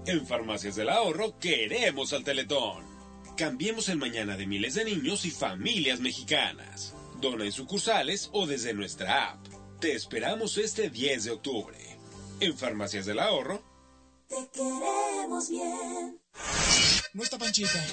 En Farmacias del Ahorro queremos al Teletón. Cambiemos el mañana de miles de niños y familias mexicanas. Dona en sucursales o desde nuestra app. Te esperamos este 10 de octubre. En Farmacias del Ahorro. Te queremos bien. No está Panchita.